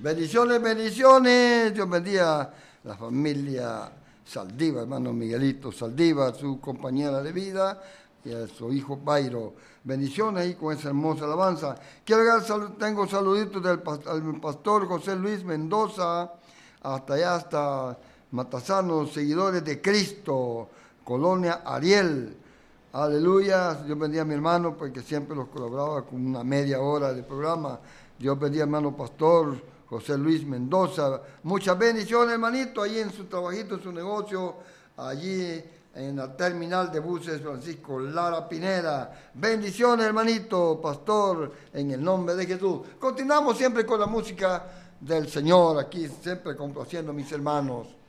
Bendiciones, bendiciones. Dios bendiga a la familia Saldívar, hermano Miguelito Saldívar, su compañera de vida, y a su hijo Pairo. Bendiciones ahí con esa hermosa alabanza. Tengo saluditos del pastor José Luis Mendoza, hasta allá, hasta Matasano, seguidores de Cristo, Colonia Ariel. Aleluya. Dios bendiga a mi hermano, porque siempre los colaboraba con una media hora de programa. Dios bendiga, hermano pastor José Luis Mendoza. Muchas bendiciones, hermanito, allí en su trabajito, en su negocio, allí en la terminal de buses Francisco Lara Pineda. Bendiciones, hermanito, pastor, en el nombre de Jesús. Continuamos siempre con la música del Señor, aquí siempre complaciendo a mis hermanos.